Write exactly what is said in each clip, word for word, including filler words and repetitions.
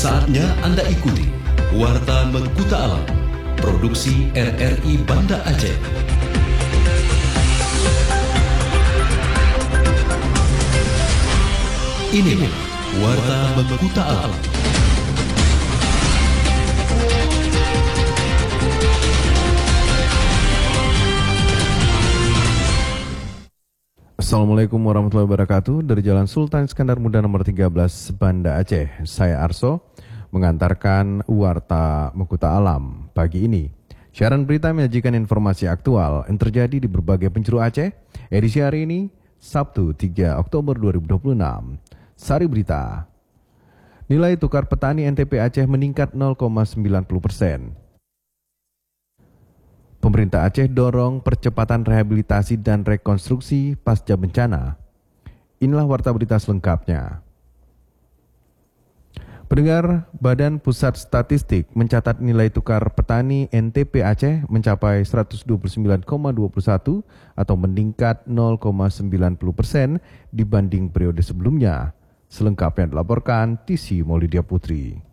Saatnya Anda ikuti Warta Mengkuta Alam, produksi R R I Banda Aceh. Ini Warta Mengkuta Alam. Assalamualaikum warahmatullahi wabarakatuh. Dari Jalan Sultan Iskandar Muda nomor tiga belas, Banda Aceh, saya Arso mengantarkan Warta Mengkuta Alam pagi ini. Siaran berita menyajikan informasi aktual yang terjadi di berbagai penjuru Aceh. Edisi hari ini, Sabtu tiga Oktober dua ribu dua puluh enam. Sari berita. Nilai tukar petani N T P Aceh meningkat nol koma sembilan puluh persen. Pemerintah Aceh dorong percepatan rehabilitasi dan rekonstruksi pasca bencana. Inilah warta berita selengkapnya. Pendengar, Badan Pusat Statistik mencatat nilai tukar petani N T P Aceh mencapai seratus dua puluh sembilan koma dua satu atau meningkat nol koma sembilan puluh persen dibanding periode sebelumnya. Selengkapnya dilaporkan Tisi Maulidia Putri.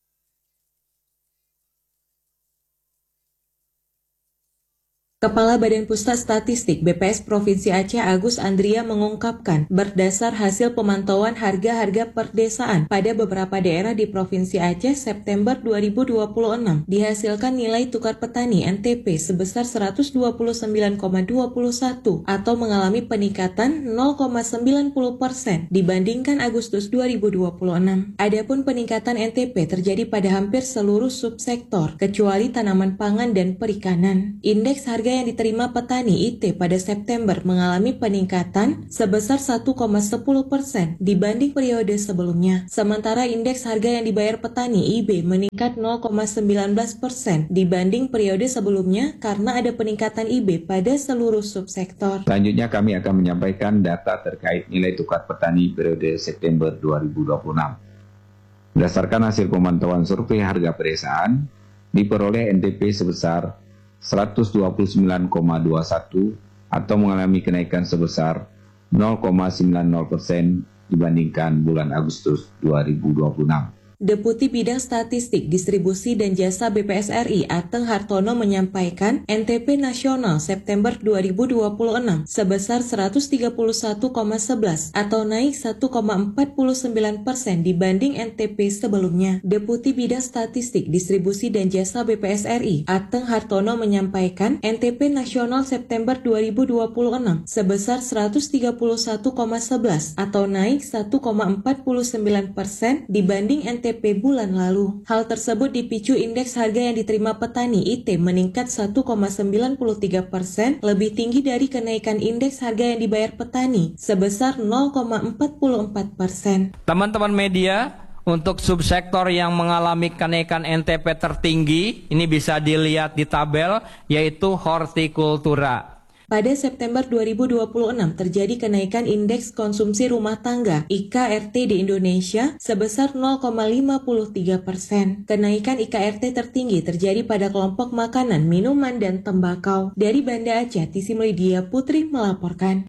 Kepala Badan Pusat Statistik B P S Provinsi Aceh Agus Andria mengungkapkan berdasar hasil pemantauan harga-harga perdesaan pada beberapa daerah di Provinsi Aceh September dua ribu dua puluh enam dihasilkan nilai tukar petani N T P sebesar seratus dua puluh sembilan koma dua satu atau mengalami peningkatan nol koma sembilan puluh persen dibandingkan Agustus dua ribu dua puluh enam. Adapun peningkatan N T P terjadi pada hampir seluruh subsektor kecuali tanaman pangan dan perikanan. Indeks harga yang diterima petani I T pada September mengalami peningkatan sebesar satu koma sepuluh persen dibanding periode sebelumnya. Sementara indeks harga yang dibayar petani I B meningkat nol koma sembilan belas persen dibanding periode sebelumnya karena ada peningkatan I B pada seluruh subsektor. Selanjutnya kami akan menyampaikan data terkait nilai tukar petani periode September dua ribu dua puluh enam. Berdasarkan hasil pemantauan survei harga pedesaan, diperoleh N T P sebesar seratus dua puluh sembilan koma dua satu atau mengalami kenaikan sebesar nol koma sembilan nol persen dibandingkan bulan Agustus dua ribu dua puluh enam. Deputi Bidang Statistik, Distribusi dan Jasa B P S R I Ateng Hartono menyampaikan N T P nasional September dua ribu dua puluh enam sebesar seratus tiga puluh satu koma sebelas atau naik satu koma empat sembilan persen dibanding N T P sebelumnya. Deputi Bidang Statistik, Distribusi dan Jasa B P S R I Ateng Hartono menyampaikan N T P nasional September dua ribu dua puluh enam sebesar seratus tiga puluh satu koma sebelas atau naik satu koma empat sembilan persen dibanding N T P bulan lalu. Hal tersebut dipicu indeks harga yang diterima petani I T meningkat satu koma sembilan tiga persen lebih tinggi dari kenaikan indeks harga yang dibayar petani sebesar nol koma empat empat persen. Teman-teman media, untuk subsektor yang mengalami kenaikan N T P tertinggi, ini bisa dilihat di tabel, yaitu hortikultura. Pada September dua ribu dua puluh enam terjadi kenaikan indeks konsumsi rumah tangga I K R T di Indonesia sebesar nol koma lima tiga persen. Kenaikan I K R T tertinggi terjadi pada kelompok makanan, minuman, dan tembakau. Dari Banda Aceh, Tisi Maulidia Putri melaporkan.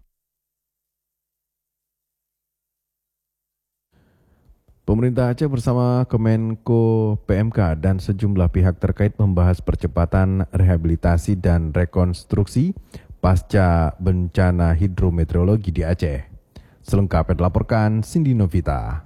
Pemerintah Aceh bersama Kemenko P M K dan sejumlah pihak terkait membahas percepatan rehabilitasi dan rekonstruksi pasca bencana hidrometeorologi di Aceh. Selengkapnya dilaporkan Cindy Novita.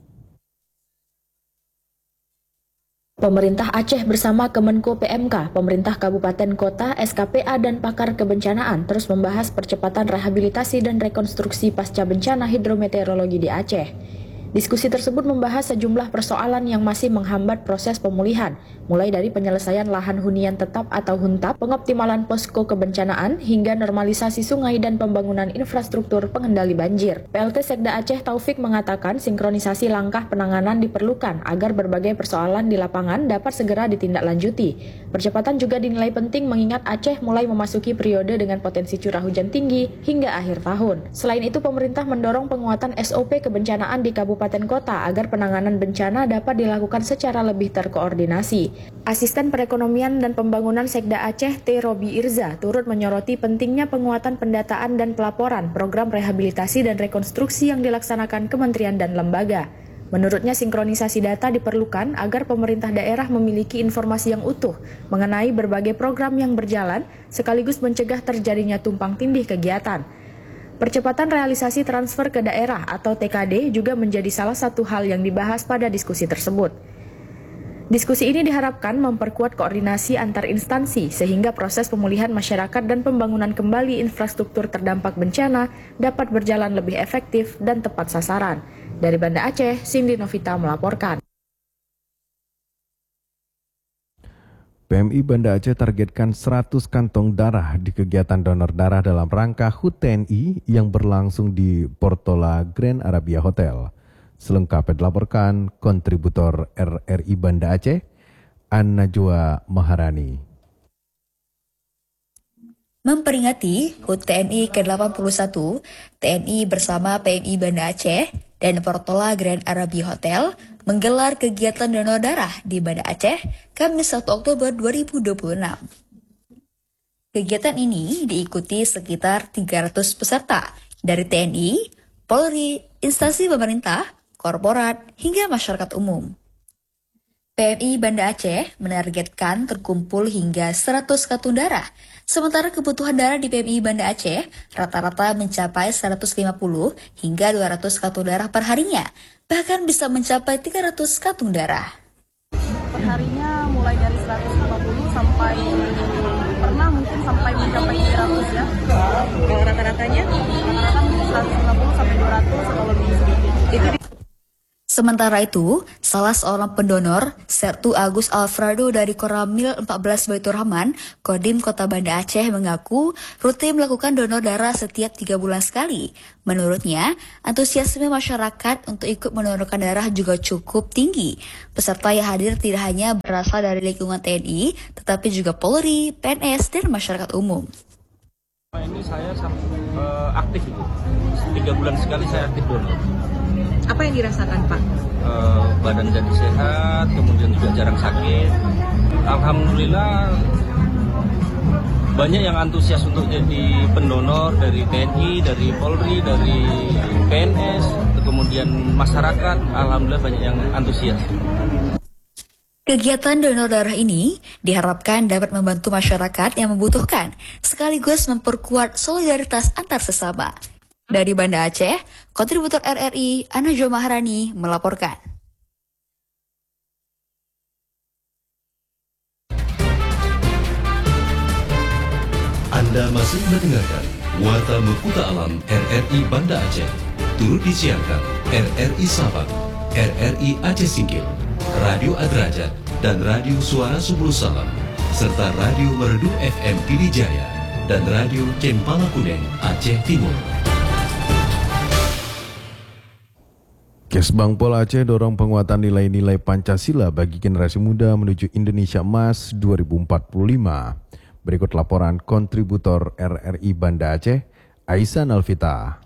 Pemerintah Aceh bersama Kemenko P M K, pemerintah kabupaten kota, S K P A, dan pakar kebencanaan terus membahas percepatan rehabilitasi dan rekonstruksi pasca bencana hidrometeorologi di Aceh. Diskusi tersebut membahas sejumlah persoalan yang masih menghambat proses pemulihan, mulai dari penyelesaian lahan hunian tetap atau huntap, pengoptimalan posko kebencanaan, hingga normalisasi sungai dan pembangunan infrastruktur pengendali banjir. P L T Sekda Aceh Taufik mengatakan sinkronisasi langkah penanganan diperlukan agar berbagai persoalan di lapangan dapat segera ditindaklanjuti. Percepatan juga dinilai penting mengingat Aceh mulai memasuki periode dengan potensi curah hujan tinggi hingga akhir tahun. Selain itu, pemerintah mendorong penguatan S O P kebencanaan di Kabupaten Kota agar penanganan bencana dapat dilakukan secara lebih terkoordinasi. Asisten Perekonomian dan Pembangunan Sekda Aceh T. Robi Irza turut menyoroti pentingnya penguatan pendataan dan pelaporan program rehabilitasi dan rekonstruksi yang dilaksanakan kementerian dan lembaga. Menurutnya, sinkronisasi data diperlukan agar pemerintah daerah memiliki informasi yang utuh mengenai berbagai program yang berjalan, sekaligus mencegah terjadinya tumpang tindih kegiatan. Percepatan realisasi transfer ke daerah atau T K D juga menjadi salah satu hal yang dibahas pada diskusi tersebut. Diskusi ini diharapkan memperkuat koordinasi antar instansi sehingga proses pemulihan masyarakat dan pembangunan kembali infrastruktur terdampak bencana dapat berjalan lebih efektif dan tepat sasaran. Dari Banda Aceh, Cindy Novita melaporkan. P M I Banda Aceh targetkan seratus kantong darah di kegiatan donor darah dalam rangka H U T T N I yang berlangsung di Portola Grand Arabia Hotel. Selengkapnya dilaporkan kontributor R R I Banda Aceh, An-Najwa Maharani. Memperingati H U T T N I ke delapan puluh satu, T N I bersama P M I Banda Aceh dan Portola Grand Arabia Hotel menggelar kegiatan donor darah di Banda Aceh Kamis satu Oktober dua ribu dua puluh enam. Kegiatan ini diikuti sekitar tiga ratus peserta dari T N I, Polri, instansi pemerintah, korporat, hingga masyarakat umum. P M I Banda Aceh menargetkan terkumpul hingga seratus kantong darah, sementara kebutuhan darah di P M I Banda Aceh rata-rata mencapai seratus lima puluh hingga dua ratus kantong darah per harinya, bahkan bisa mencapai tiga ratus kantong darah. Perharinya mulai dari seratus lima puluh sampai pernah mungkin sampai mencapai tiga ratus ya. Kalau rata-ratanya? Rata-rata mungkin seratus lima puluh sampai dua ratus atau lebih sedikit. Itu di Sementara itu, salah seorang pendonor, Sertu Agus Alfredo dari Koramil empat belas Baitur Rahman, Kodim Kota Banda Aceh mengaku rutin melakukan donor darah setiap tiga bulan sekali. Menurutnya, antusiasme masyarakat untuk ikut mendonorkan darah juga cukup tinggi. Peserta yang hadir tidak hanya berasal dari lingkungan T N I, tetapi juga Polri, P N S, dan masyarakat umum. Ini saya uh, aktif itu, tiga bulan sekali saya aktif donor. Apa yang dirasakan, Pak? Uh, badan jadi sehat, kemudian juga jarang sakit. Alhamdulillah banyak yang antusias untuk jadi pendonor dari T N I, dari Polri, dari P N S, kemudian masyarakat. Alhamdulillah banyak yang antusias. Kegiatan donor darah ini diharapkan dapat membantu masyarakat yang membutuhkan, sekaligus memperkuat solidaritas antar sesama. Dari Banda Aceh, kontributor R R I, An-Najwa Maharani melaporkan. Anda masih mendengarkan Warta Mekuta Alam R R I Banda Aceh. Turut disiarkan R R I Sabang, R R I Aceh Singkil, Radio Adrajat, dan Radio Suara Subul Salam, serta Radio Merdu F M Pidijaya dan Radio Cempala Kuning Aceh Timur. Kesbangpol Aceh dorong penguatan nilai-nilai Pancasila bagi generasi muda menuju Indonesia Emas dua ribu empat puluh lima. Berikut laporan kontributor R R I Banda Aceh, Aisan Alvita.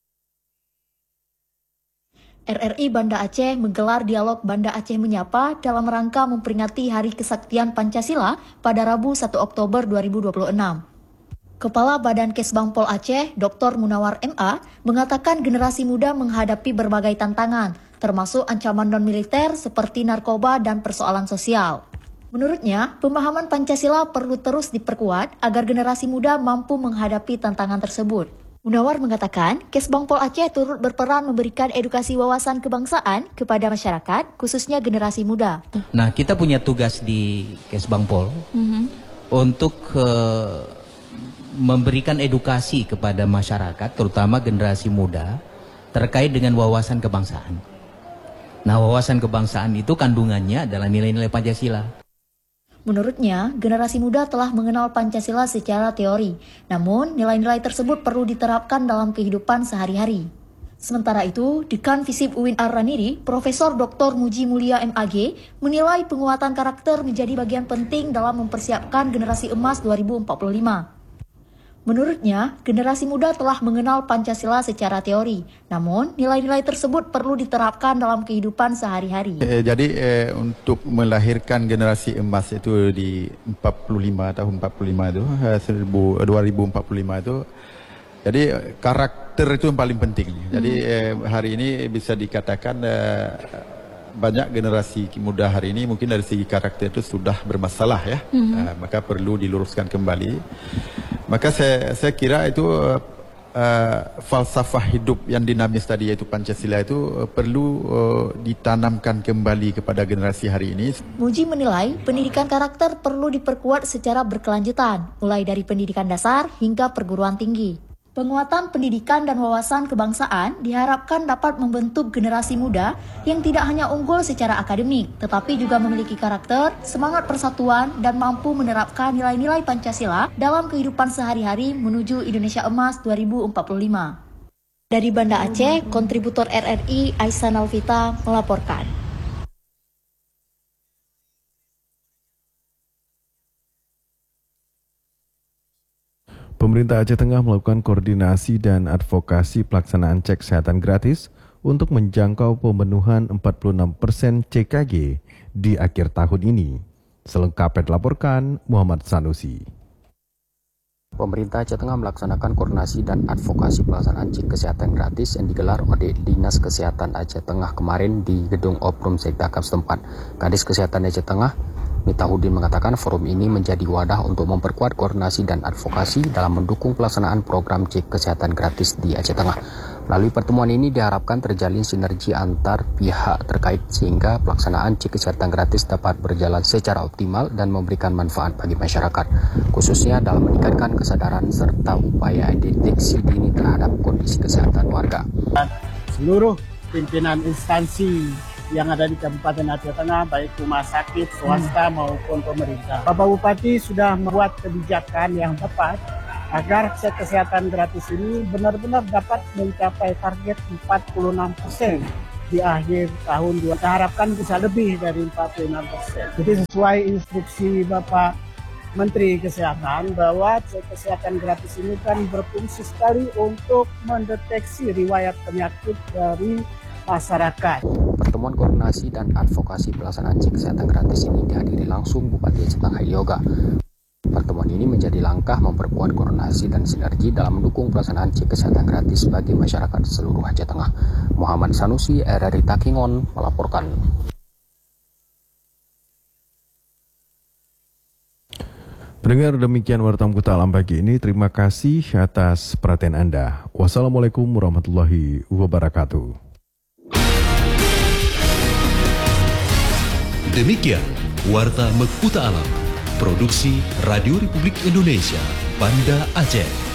R R I Banda Aceh menggelar dialog Banda Aceh Menyapa dalam rangka memperingati Hari Kesaktian Pancasila pada Rabu satu Oktober dua ribu dua puluh enam. Kepala Badan Kesbangpol Aceh, Doktor Munawar M A, mengatakan generasi muda menghadapi berbagai tantangan, termasuk ancaman non-militer seperti narkoba dan persoalan sosial. Menurutnya, pemahaman Pancasila perlu terus diperkuat agar generasi muda mampu menghadapi tantangan tersebut. Munawar mengatakan, Kesbangpol Aceh turut berperan memberikan edukasi wawasan kebangsaan kepada masyarakat, khususnya generasi muda. Nah, kita punya tugas di Kesbangpol mm-hmm. untuk uh, memberikan edukasi kepada masyarakat, terutama generasi muda, terkait dengan wawasan kebangsaan. Nah, wawasan kebangsaan itu kandungannya adalah nilai-nilai Pancasila. Menurutnya, generasi muda telah mengenal Pancasila secara teori, namun nilai-nilai tersebut perlu diterapkan dalam kehidupan sehari-hari. Sementara itu, Dekan Visip U I N Ar-Raniri, Profesor Doktor Muji Mulia M A G, menilai penguatan karakter menjadi bagian penting dalam mempersiapkan generasi emas dua ribu empat puluh lima. Menurutnya, generasi muda telah mengenal Pancasila secara teori, namun nilai-nilai tersebut perlu diterapkan dalam kehidupan sehari-hari. Eh, jadi eh, untuk melahirkan generasi emas itu di empat puluh lima tahun empat puluh lima itu, dua ribu empat puluh lima itu, Jadi karakter itu yang paling penting. Jadi eh, hari ini bisa dikatakan eh, banyak generasi muda hari ini mungkin dari segi karakter itu sudah bermasalah ya, mm-hmm. uh, maka perlu diluruskan kembali. Maka saya saya kira itu uh, uh, falsafah hidup yang dinamis tadi yaitu Pancasila itu uh, perlu uh, ditanamkan kembali kepada generasi hari ini. Muji menilai pendidikan karakter perlu diperkuat secara berkelanjutan, mulai dari pendidikan dasar hingga perguruan tinggi. Penguatan pendidikan dan wawasan kebangsaan diharapkan dapat membentuk generasi muda yang tidak hanya unggul secara akademik, tetapi juga memiliki karakter, semangat persatuan, dan mampu menerapkan nilai-nilai Pancasila dalam kehidupan sehari-hari menuju Indonesia Emas dua ribu empat puluh lima. Dari Banda Aceh, kontributor R R I Aisyah Alvita melaporkan. Pemerintah Aceh Tengah melakukan koordinasi dan advokasi pelaksanaan cek kesehatan gratis untuk menjangkau pemenuhan empat puluh enam persen C K G di akhir tahun ini. Selengkapnya dilaporkan Muhammad Sanusi. Pemerintah Aceh Tengah melaksanakan koordinasi dan advokasi pelaksanaan cek kesehatan gratis yang digelar oleh Dinas Kesehatan Aceh Tengah kemarin di Gedung Oprum Sekdakap setempat. Kadis Kesehatan Aceh Tengah Mitahudin mengatakan forum ini menjadi wadah untuk memperkuat koordinasi dan advokasi dalam mendukung pelaksanaan program cek kesehatan gratis di Aceh Tengah. Melalui pertemuan ini diharapkan terjalin sinergi antar pihak terkait sehingga pelaksanaan cek kesehatan gratis dapat berjalan secara optimal dan memberikan manfaat bagi masyarakat, khususnya dalam meningkatkan kesadaran serta upaya deteksi dini terhadap kondisi kesehatan warga. Seluruh pimpinan instansi yang ada di Kabupaten Aceh Tengah, baik rumah sakit, swasta maupun pemerintah. Bapak Bupati sudah membuat kebijakan yang tepat agar cek kesehatan gratis ini benar-benar dapat mencapai target empat puluh enam persen di akhir tahun. Kita harapkan bisa lebih dari empat puluh enam persen. Jadi sesuai instruksi Bapak Menteri Kesehatan bahwa cek kesehatan gratis ini kan berfungsi sekali untuk mendeteksi riwayat penyakit dari masyarakat. Pertemuan koordinasi dan advokasi pelaksanaan cek kesehatan gratis ini dihadiri langsung Bupati Aceh Tengah Yoga. Pertemuan ini menjadi langkah memperkuat koordinasi dan sinergi dalam mendukung pelaksanaan cek kesehatan gratis bagi masyarakat seluruh Aceh Tengah. Muhammad Sanusi, R R I Takingon, melaporkan. Pendengar, demikian Warta Mengkuta Alam pagi ini. Terima kasih atas perhatian Anda. Wassalamualaikum warahmatullahi wabarakatuh. Demikian Warta Mengkuta Alam, produksi Radio Republik Indonesia, Banda Aceh.